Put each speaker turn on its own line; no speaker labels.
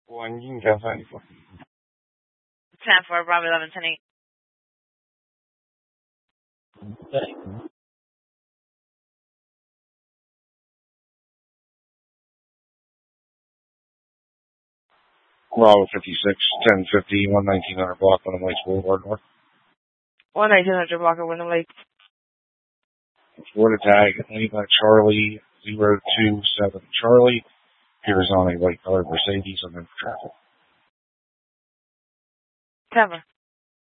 One, you can find 10-4,
Bravo 11, 10-8.
Bravo 56, 1050, 11900 block, Wyndham Lakes Boulevard North.
11900 block of Wyndham Lakes.
Florida tag, Lima Charlie 027 Charlie. Appears on a white colored Mercedes on the traffic.
10-4.